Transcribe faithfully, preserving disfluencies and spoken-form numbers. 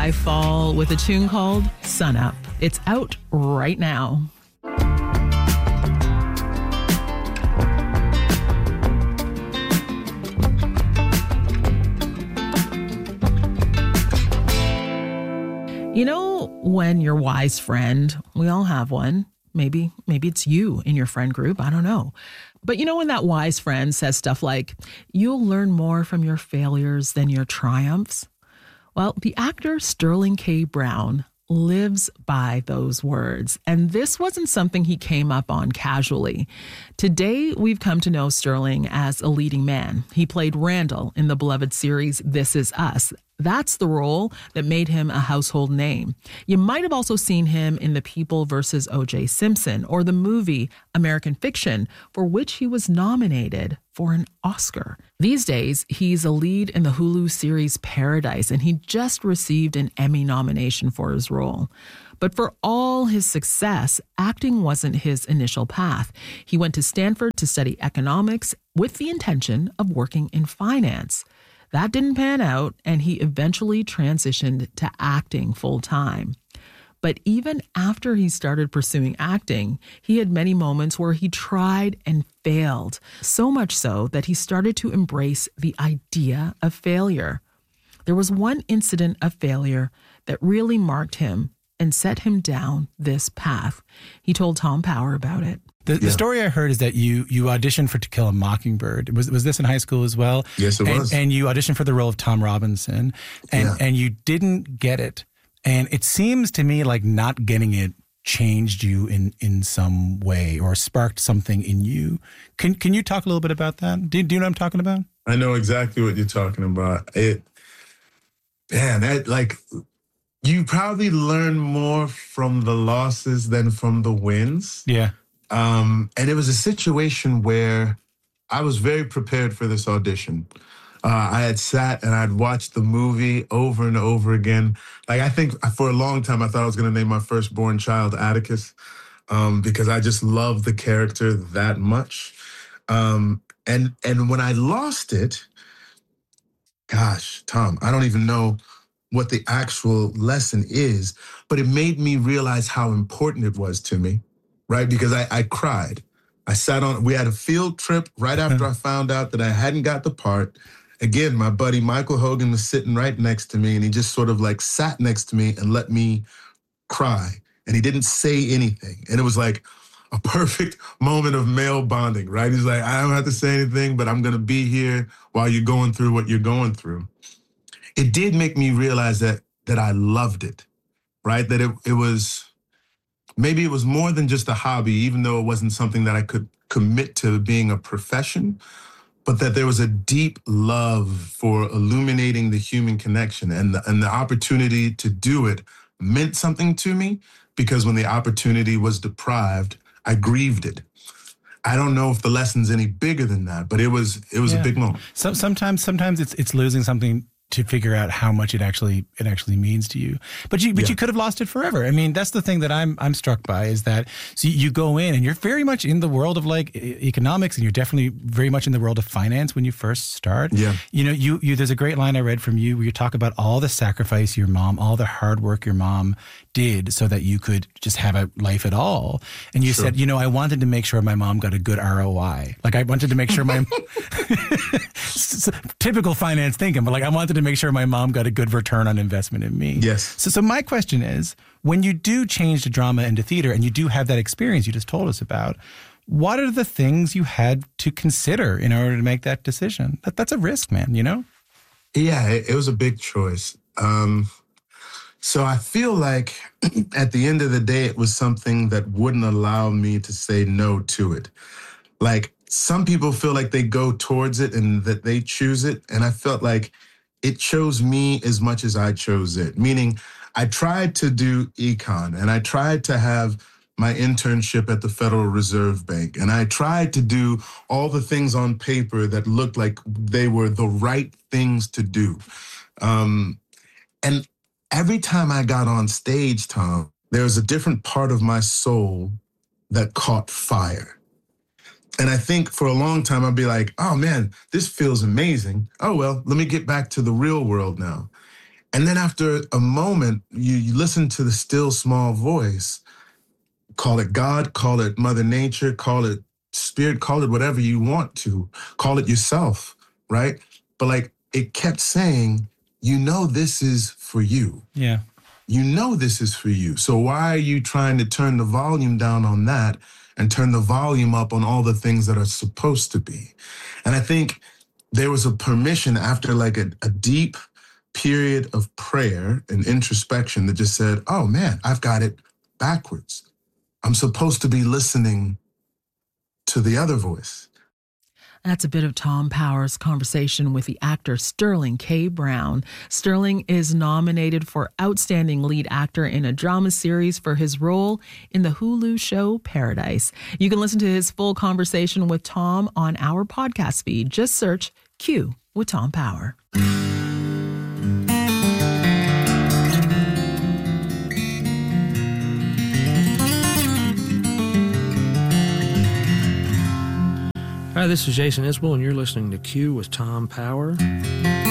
July fall with a tune called Sun Up. It's out right now. You know, when your wise friend, we all have one, maybe, maybe it's you in your friend group, I don't know. But you know, when that wise friend says stuff like, you'll learn more from your failures than your triumphs. Well, the actor Sterling K. Brown lives by those words. And this wasn't something he came up on casually. Today, we've come to know Sterling as a leading man. He played Randall in the beloved series This Is Us. That's the role that made him a household name. You might have also seen him in The People versus O J. Simpson or the movie American Fiction, for which he was nominated for an Oscar. These days, he's a lead in the Hulu series Paradise, and he just received an Emmy nomination for his role. But for all his success, acting wasn't his initial path. He went to Stanford to study economics with the intention of working in finance. That didn't pan out, and he eventually transitioned to acting full-time. But even after he started pursuing acting, he had many moments where he tried and failed, so much so that he started to embrace the idea of failure. There was one incident of failure that really marked him and set him down this path. He told Tom Power about it. The, yeah. the story I heard is that you you auditioned for To Kill a Mockingbird. Was was this in high school as well? Yes, it and, was. And you auditioned for the role of Tom Robinson, and Yeah. and you didn't get it. And it seems to me like not getting it changed you in, in some way or sparked something in you. Can can you talk a little bit about that? Do, do you know what I'm talking about? I know exactly what you're talking about. It, man, that like, you probably learn more from the losses than from the wins. Yeah. Um, and it was a situation where I was very prepared for this audition. Uh, I had sat and I'd watched the movie over and over again. Like, I think for a long time, I thought I was going to name my firstborn child Atticus um, because I just loved the character that much. Um, and, and when I lost it, gosh, Tom, I don't even know what the actual lesson is, but it made me realize how important it was to me. Right, because I, I cried. I sat on, we had a field trip right after I found out that I hadn't got the part. Again, my buddy Michael Hogan was sitting right next to me, and he just sort of like sat next to me and let me cry. And he didn't say anything. And it was like a perfect moment of male bonding, right? He's like, I don't have to say anything, but I'm going to be here while you're going through what you're going through. It did make me realize that that I loved it, right? That it it was... Maybe it was more than just a hobby, even though it wasn't something that I could commit to being a profession, but that there was a deep love for illuminating the human connection, and the, and the opportunity to do it meant something to me, because when the opportunity was deprived, I grieved it. I don't know if the lesson's any bigger than that, but it was it was Yeah. a big moment. So, sometimes sometimes it's it's losing something to figure out how much it actually it actually means to you. But you but Yeah. you could have lost it forever. I mean, that's the thing that I'm I'm struck by, is that so you go in and you're very much in the world of like e- economics, and you're definitely very much in the world of finance when you first start. Yeah. You know, you you there's a great line I read from you where you talk about all the sacrifice your mom, all the hard work your mom did so that you could just have a life at all. And you Sure. said, you know, I wanted to make sure my mom got a good R O I. Like I wanted to make sure my typical finance thinking, but like I wanted to make sure my mom got a good return on investment in me. Yes. So, so my question is, when you do change the drama into theater and you do have that experience you just told us about, what are the things you had to consider in order to make that decision? That, that's a risk, man, you know? Yeah, it, it was a big choice. Um, so I feel like at the end of the day, it was something that wouldn't allow me to say no to it. Like, some people feel like they go towards it and that they choose it. And I felt like it chose me as much as I chose it. Meaning, I tried to do econ, and I tried to have my internship at the Federal Reserve Bank, and I tried to do all the things on paper that looked like they were the right things to do. Um, and every time I got on stage, Tom, there was a different part of my soul that caught fire. And I think for a long time, I'd be like, oh man, this feels amazing. Oh, well, let me get back to the real world now. And then after a moment, you, you listen to the still small voice, call it God, call it Mother Nature, call it Spirit, call it whatever you want to, call it yourself, right? But like it kept saying, you know, this is for you. Yeah. You know, this is for you. So why are you trying to turn the volume down on that and turn the volume up on all the things that are supposed to be? And I think there was a permission after like a, a deep period of prayer and introspection that just said, oh man, I've got it backwards. I'm supposed to be listening to the other voice. That's a bit of Tom Power's conversation with the actor Sterling K. Brown. Sterling is nominated for Outstanding Lead Actor in a Drama Series for his role in the Hulu show Paradise. You can listen to his full conversation with Tom on our podcast feed. Just search Q with Tom Power. Hi, this is Jason Isbell, and you're listening to Q with Tom Power.